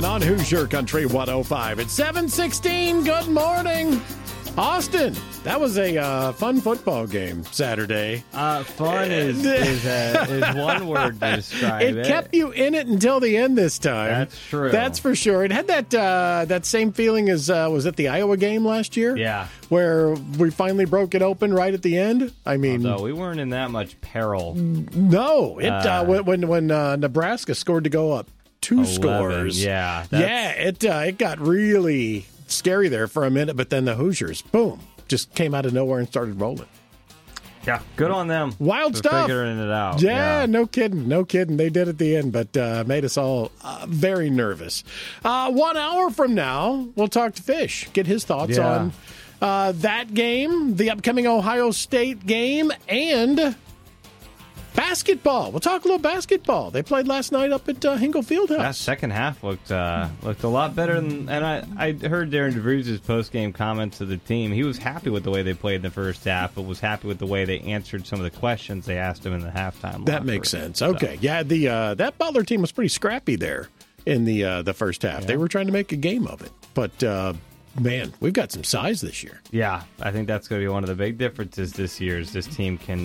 Callahan on Hoosier Country 105. It's 7:16. Good morning. Austin, that was a fun football game Saturday. Fun is one word to describe it. It kept you in it until the end this time. That's true. That's for sure. It had that same feeling as, was it the Iowa game last year? Yeah. Where we finally broke it open right at the end? I mean... Although we weren't in that much peril. No. When Nebraska scored to go up 2 scores. Yeah. It got really... scary there for a minute, but then the Hoosiers, boom, just came out of nowhere and started rolling. Yeah, good on them. Wild stuff. Figuring it out. Yeah, no kidding. They did at the end, but made us all very nervous. 1 hour from now, we'll talk to Fish, get his thoughts on that game, the upcoming Ohio State game, and basketball. We'll talk a little basketball. They played last night up at Hinkle Fieldhouse. That second half looked a lot better than. And I heard Darren DeVries' post-game comments to the team. He was happy with the way they played in the first half, but was happy with the way they answered some of the questions they asked him in the halftime. That makes sense. Okay, yeah, that Butler team was pretty scrappy there in the first half. Yeah. They were trying to make a game of it, but. Man, we've got some size this year. Yeah, I think that's going to be one of the big differences this year. Is this team can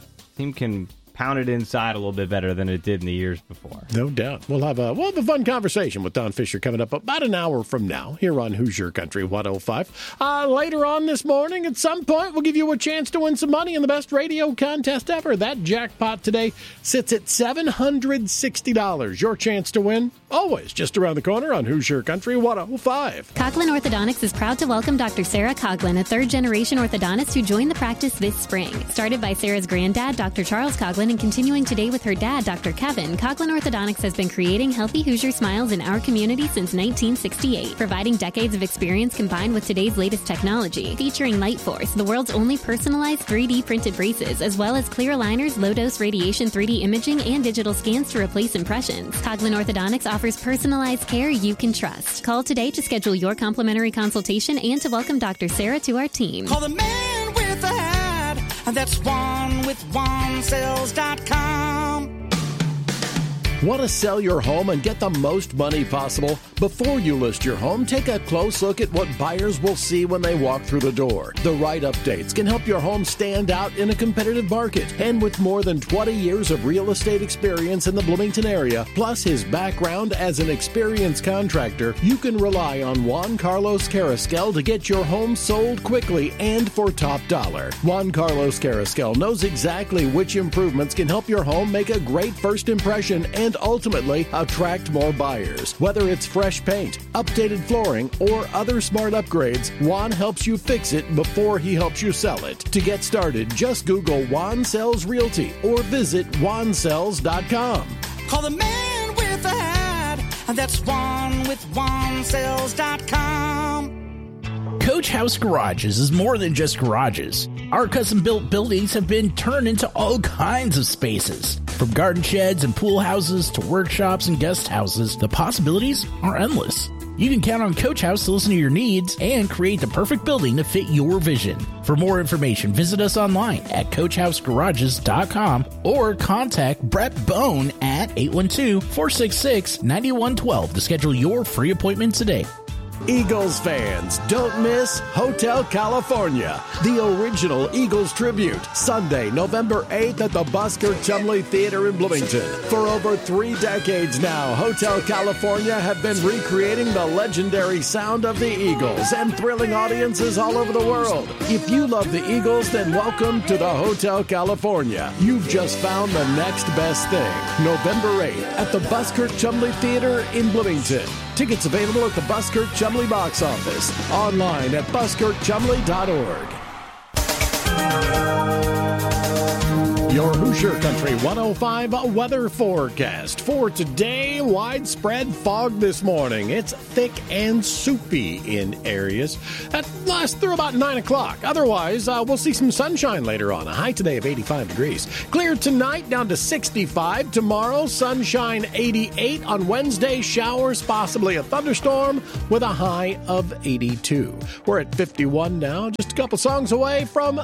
pound it inside a little bit better than it did in the years before. No doubt. We'll have a fun conversation with Don Fisher coming up about an hour from now here on Hoosier Country 105. Later on this morning, at some point, we'll give you a chance to win some money in the best radio contest ever. That jackpot today sits at $760. Your chance to win, always just around the corner on Hoosier Country 105. Coughlin Orthodontics is proud to welcome Dr. Sarah Coughlin, a third-generation orthodontist who joined the practice this spring. Started by Sarah's granddad, Dr. Charles Coughlin, and continuing today with her dad, Dr. Kevin, Coughlin Orthodontics has been creating healthy Hoosier smiles in our community since 1968, providing decades of experience combined with today's latest technology. Featuring LightForce, the world's only personalized 3D printed braces, as well as clear aligners, low-dose radiation 3D imaging, and digital scans to replace impressions. Coughlin Orthodontics offers personalized care you can trust. Call today to schedule your complimentary consultation and to welcome Dr. Sarah to our team. Call the man with the hat, and that's OneWithOneSales.com. Want to sell your home and get the most money possible? Before you list your home, take a close look at what buyers will see when they walk through the door. The right updates can help your home stand out in a competitive market. And with more than 20 years of real estate experience in the Bloomington area, plus his background as an experienced contractor, you can rely on Juan Carlos Carrasquel to get your home sold quickly and for top dollar. Juan Carlos Carrasquel knows exactly which improvements can help your home make a great first impression and ultimately attract more buyers. Whether it's fresh paint, updated flooring, or other smart upgrades, Juan helps you fix it before he helps you sell it. To get started, just Google Juan Sells Realty or visit JuanSells.com. Call the man with the hat, and that's OneWithOneSales.com. Coach House Garages is more than just garages. Our custom-built buildings have been turned into all kinds of spaces. From garden sheds and pool houses to workshops and guest houses, the possibilities are endless. You can count on Coach House to listen to your needs and create the perfect building to fit your vision. For more information, visit us online at CoachHouseGarages.com or contact Brett Bone at 812-466-9112 to schedule your free appointment today. Eagles fans, don't miss Hotel California, the original Eagles tribute, Sunday, November 8th at the Busker Chumley Theater in Bloomington. For over 3 decades now, Hotel California have been recreating the legendary sound of the Eagles and thrilling audiences all over the world. If you love the Eagles, then welcome to the Hotel California. You've just found the next best thing. November 8th at the Busker Chumley Theater in Bloomington. Tickets available at the Busker Chumley box office. Online at buskerchumley.org. Your Hoosier Country 105 weather forecast. For today, widespread fog this morning. It's thick and soupy in areas. That lasts through about 9 o'clock. Otherwise, we'll see some sunshine later on. A high today of 85 degrees. Clear tonight down to 65. Tomorrow, sunshine 88. On Wednesday, showers, possibly a thunderstorm with a high of 82. We're at 51 now. Just a couple songs away from